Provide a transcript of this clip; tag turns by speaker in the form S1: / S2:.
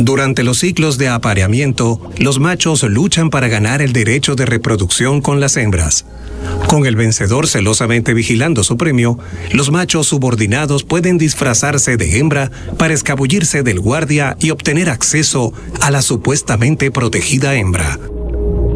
S1: Durante los ciclos de apareamiento, los machos luchan para ganar el derecho de reproducción con las hembras. Con el vencedor celosamente vigilando su premio, los machos subordinados pueden disfrazarse de hembra para escabullirse del guardia y obtener acceso a la supuestamente protegida hembra.